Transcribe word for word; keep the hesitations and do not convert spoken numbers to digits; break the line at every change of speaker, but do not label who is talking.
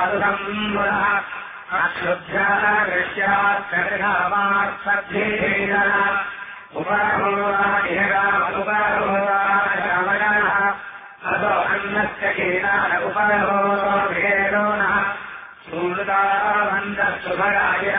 अक्षुभ्याकृष्यात्कर्षामार्थध्येन उपरभूतामनुपरभूताशमगणः अतो अन्नस्य कीनान उपरभूतो भेदो नः सुमृतावन्तः सुभगाय